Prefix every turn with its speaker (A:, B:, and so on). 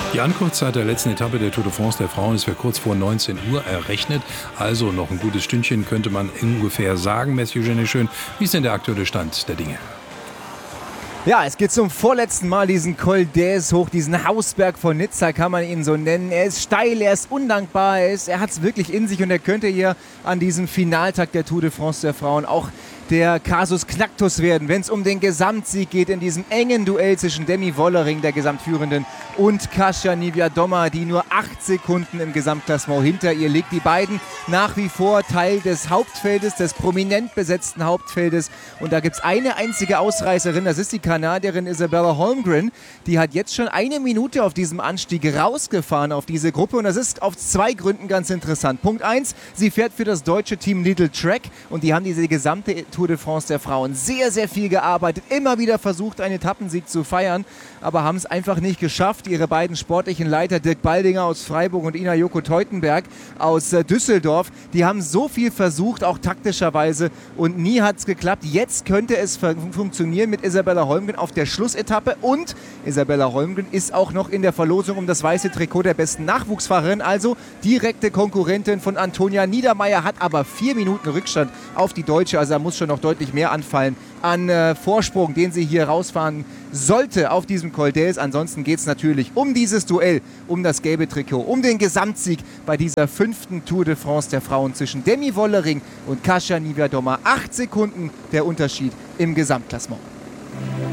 A: Die Ankunftszeit der letzten Etappe der Tour de France der Frauen ist für kurz vor 19 Uhr errechnet. Also noch ein gutes Stündchen könnte man ungefähr sagen. Mathieu Genet-Schön, wie ist denn der aktuelle Stand der Dinge?
B: Ja, es geht zum vorletzten Mal diesen Col d'Huez hoch, diesen Hausberg von Nizza kann man ihn so nennen. Er ist steil, er ist undankbar, er hat es wirklich in sich und er könnte hier an diesem Finaltag der Tour de France der Frauen auch der Casus Knactus werden, wenn es um den Gesamtsieg geht in diesem engen Duell zwischen Demi Wollering, der Gesamtführenden, und Kasia Niewiadoma, die nur 8 Sekunden im Gesamtklassement hinter ihr liegt. Die beiden nach wie vor Teil des Hauptfeldes, des prominent besetzten Hauptfeldes. Und da gibt es eine einzige Ausreißerin, das ist die Kanadierin Isabella Holmgren. Die hat jetzt schon 1 Minute auf diesem Anstieg rausgefahren auf diese Gruppe. Und das ist auf 2 Gründen ganz interessant. Punkt 1, sie fährt für das deutsche Team Lidl Trek und die haben diese gesamte Tour de France der Frauen sehr, sehr viel gearbeitet, immer wieder versucht, einen Etappensieg zu feiern, aber haben es einfach nicht geschafft. Ihre beiden sportlichen Leiter, Dirk Baldinger aus Freiburg und Ina Joko Teutenberg aus Düsseldorf, die haben so viel versucht, auch taktischerweise, und nie hat es geklappt. Jetzt könnte es funktionieren mit Isabella Holmgren auf der Schlussetappe, und Isabella Holmgren ist auch noch in der Verlosung um das weiße Trikot der besten Nachwuchsfahrerin, also direkte Konkurrentin von Antonia Niedermeier, hat aber 4 Minuten Rückstand auf die Deutsche, also da muss schon noch deutlich mehr anfallen an Vorsprung, den sie hier rausfahren sollte auf diesem Col d'Huez. Ansonsten geht es natürlich um dieses Duell, um das gelbe Trikot, um den Gesamtsieg bei dieser 5. Tour de France der Frauen zwischen Demi Wollering und Kasia Niewiadoma. 8 Sekunden der Unterschied im Gesamtklassement.